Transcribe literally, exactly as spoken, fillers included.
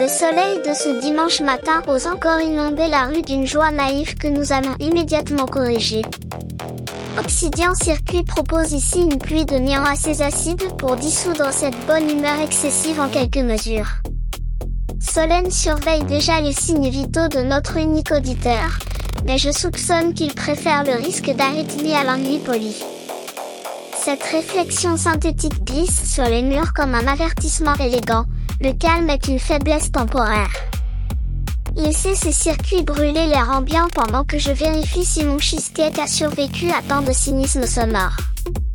Le soleil de ce dimanche matin ose encore inonder la rue d'une joie naïve que nous allons immédiatement corriger. Obsidian Circuit propose ici une pluie de néant assez acide pour dissoudre cette bonne humeur excessive en quelques mesures. Solène surveille déjà les signes vitaux de notre unique auditeur, mais je soupçonne qu'il préfère le risque d'arythmie à l'ennui poli. Cette réflexion synthétique glisse sur les murs comme un avertissement élégant, le calme est une faiblesse temporaire. Laissez ces circuits brûler l'air ambiant pendant que je vérifie si mon cheesecake a survécu à tant de cynisme sonore.